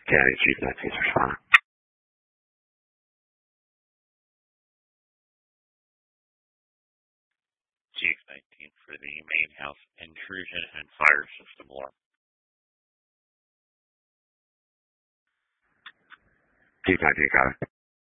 Chief 19 respond. Chief 19 for the main house intrusion and fire system alarm. Chief 19, got it.